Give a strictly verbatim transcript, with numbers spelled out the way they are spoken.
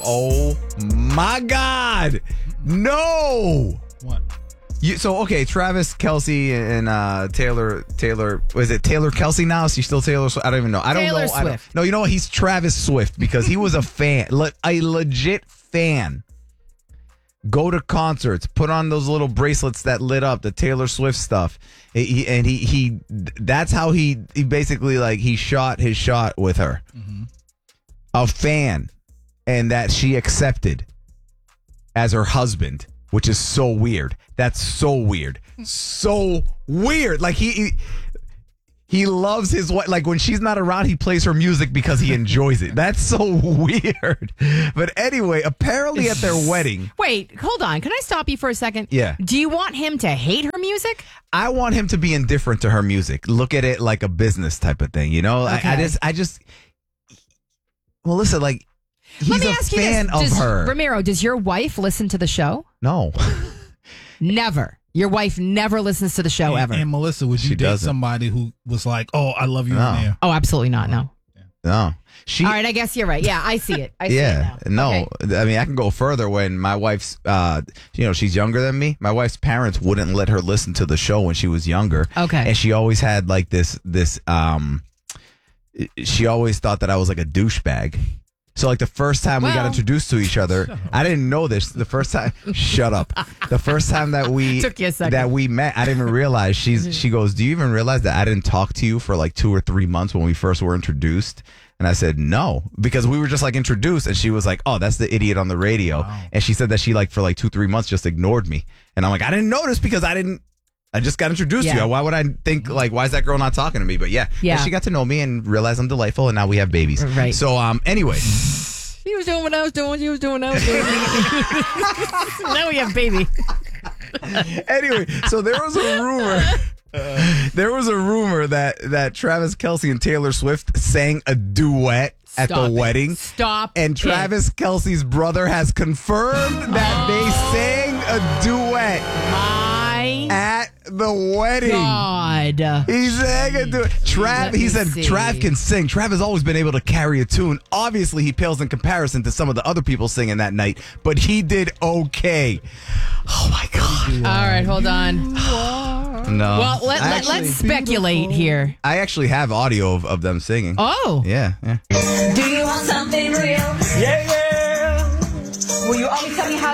Oh my God. No. What? You, so, okay, Travis Kelce and uh, Taylor, Taylor, was it Taylor Kelce now? Is he still Taylor Swift? I don't even know. I don't Taylor know. I don't, Swift. no, you know what? He's Travis Swift because he was a fan, le- a legit fan. Go to concerts, put on those little bracelets that lit up, the Taylor Swift stuff. He, and he, he, that's how he, he basically, like, he shot his shot with her. Mm-hmm. A fan. And that she accepted as her husband, which is so weird. That's so weird. So weird. Like he, he he loves his wife. Like when she's not around, he plays her music because he enjoys it. That's so weird. But anyway, apparently at their wedding. Wait, hold on. Can I stop you for a second? Yeah. Do you want him to hate her music? I want him to be indifferent to her music. Look at it like a business type of thing. You know, Okay. I, I just, I just. Well, listen, like he's Let me a ask fan you this. of Does, her. Ramiro, does your wife listen to the show? No. Never. Your wife never listens to the show And, ever. and Melissa, would you She date doesn't. somebody who was like, "Oh, I love you," No. in there? Oh, absolutely not. No. No. She. All right, I guess you're right. Yeah, I see it. I see Yeah, it now. no. Okay. I mean, I can go further. When my wife's, uh, you know, she's younger than me. My wife's parents wouldn't let her listen to the show when she was younger. Okay. and she always had like this, this. Um, she always thought that I was like a douchebag. So like the first time we got Well- introduced to each other, I didn't know this. The first time, shut up. The first time that we Took you a second. that we met, I didn't even realize. She's she goes, "Do you even realize that I didn't talk to you for like two or three months when we first were introduced?" And I said, "No," because we were just like introduced, and she was like, "Oh, that's the idiot on the radio." Wow. And she said that she like for like two three months just ignored me, and I'm like, I didn't notice because I didn't. I just got introduced to Yeah. you. Why would I think like why is that girl not talking to me? But yeah, Yeah. And she got to know me and realized I'm delightful, and now we have babies. Right. So um, anyway. He was doing what I was doing. He was doing what I was doing. Now we have baby. Anyway, so there was a rumor. There was a rumor that that Travis Kelce and Taylor Swift sang a duet at Stop the it. wedding. Stop And it. Travis Kelce's brother has confirmed that they sang a duet My at the wedding. God. He sang a duet. Trav, Let he me said see. Trav can sing. Trav has always been able to carry a tune. Obviously, he pales in comparison to some of the other people singing that night, but he did okay. Oh my God. All right, hold on. No. Well, let, I let, actually- let's speculate here. I actually have audio of, of them singing. Oh. Yeah, yeah. Do you want something real? Yeah, yeah. Will you always tell me how